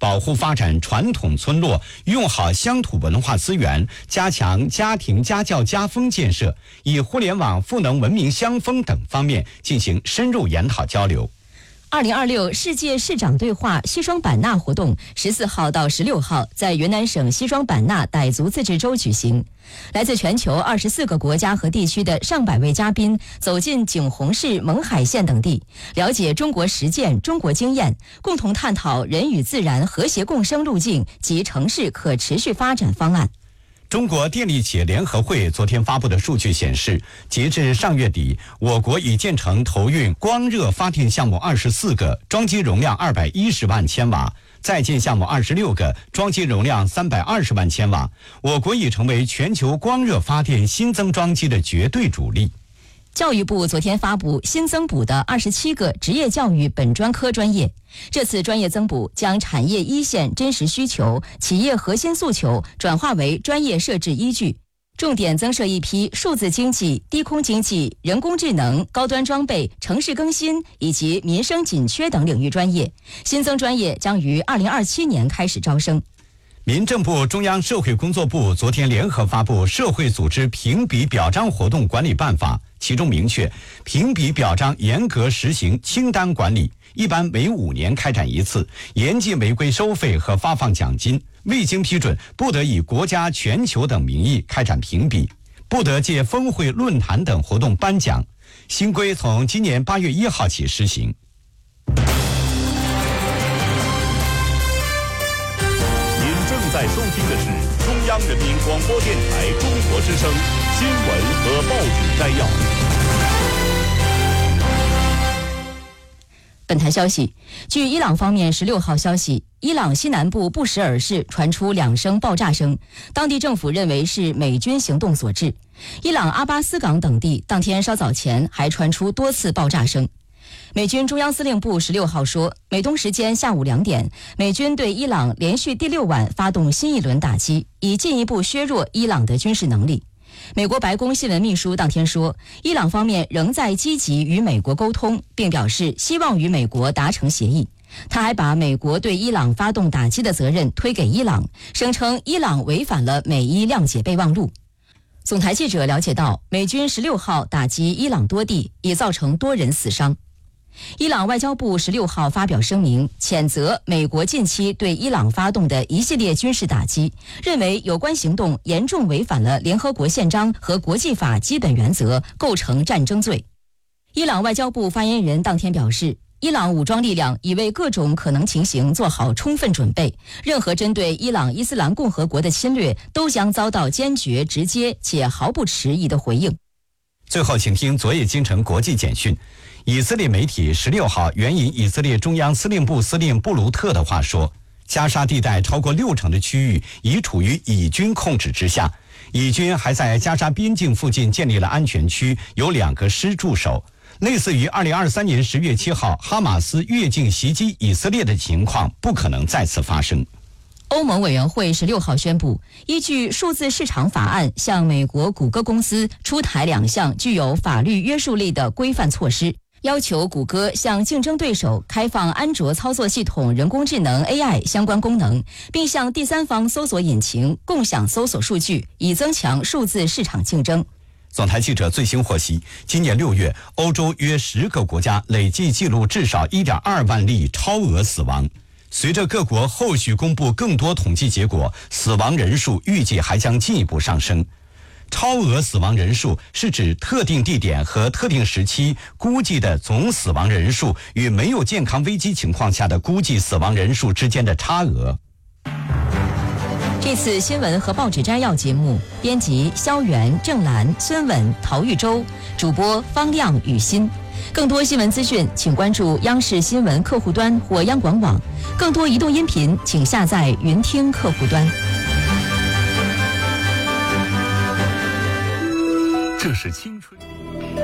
保护发展传统村落，用好乡土文化资源，加强家庭家教家风建设，以互联网赋能文明乡风等方面进行深入研讨交流。 2026世界市长对话西双版纳活动14号到16号在云南省西双版纳傣族自治州举行。来自全球24个国家和地区的上百位嘉宾走进景洪市勐海县等地，了解中国实践、中国经验，共同探讨人与自然和谐共生路径及城市可持续发展方案。 中国电力企业联合会昨天发布的数据显示，截至上月底，我国已建成投运光热发电项目24个，装机容量210万千瓦；在建项目26个，装机容量320万千瓦。我国已成为全球光热发电新增装机的绝对主力。 教育部昨天发布新增补的27个职业教育本专科专业，这次专业增补将产业一线真实需求、企业核心诉求转化为专业设置依据，重点增设一批数字经济、低空经济、人工智能、高端装备、城市更新以及民生紧缺等领域专业。新增专业将于2027年开始招生。 民政部、中央社会工作部昨天联合发布《社会组织评比表彰活动管理办法》，其中明确，评比表彰严格实行清单管理，一般每5年开展一次，严禁违规收费和发放奖金，未经批准不得以国家、全球等名义开展评比，不得借峰会、论坛等活动颁奖。新规从今年8月1号起施行。 在收听的是中央人民广播电台中国之声新闻和报纸摘要。 本台消息，据伊朗方面16号消息，伊朗西南部布什尔市传出2声爆炸声，当地政府认为是美军行动所致。伊朗阿巴斯港等地当天稍早前还传出多次爆炸声。美军中央司令部16号说，美东时间下午2点，美军对伊朗连续第6晚发动新一轮打击，以进一步削弱伊朗的军事能力。美国白宫新闻秘书当天说，伊朗方面仍在积极与美国沟通，并表示希望与美国达成协议。他还把美国对伊朗发动打击的责任推给伊朗，声称伊朗违反了美伊谅解备忘录。总台记者了解到，美军16号打击伊朗多地，已造成多人死伤。伊朗外交部16号发表声明，谴责美国近期对伊朗发动的一系列军事打击，认为有关行动严重违反了联合国宪章和国际法基本原则，构成战争罪。伊朗外交部发言人当天表示，伊朗武装力量已为各种可能情形做好充分准备，任何针对伊朗伊斯兰共和国的侵略都将遭到坚决、直接且毫不迟疑的回应。 最后，请听昨夜京城国际简讯。以色列媒体16号援引以色列中央司令部司令布鲁特的话说，加沙地带超过60%的区域已处于以军控制之下，以军还在加沙边境附近建立了安全区，有2个师驻守，类似于2023年10月7号哈马斯越境袭击以色列的情况不可能再次发生。 欧盟委员会16号宣布，依据数字市场法案，向美国谷歌公司出台2项具有法律约束力的规范措施，要求谷歌向竞争对手开放安卓操作系统人工智能 AI 相关功能，并向第三方搜索引擎共享搜索数据，以增强数字市场竞争。 总台记者最新获悉，今年6月，欧洲约10个国家累计记录至少 1.2 万例超额死亡。随着各国后续公布更多统计结果，死亡人数预计还将进一步上升。超额死亡人数是指特定地点和特定时期估计的总死亡人数与没有健康危机情况下的估计死亡人数之间的差额。 这次新闻和报纸摘要节目，编辑肖元、郑兰、孙稳、陶玉洲，主播方亮、雨欣。更多新闻资讯，请关注央视新闻客户端或央广网。更多移动音频，请下载云听客户端。 这是青春。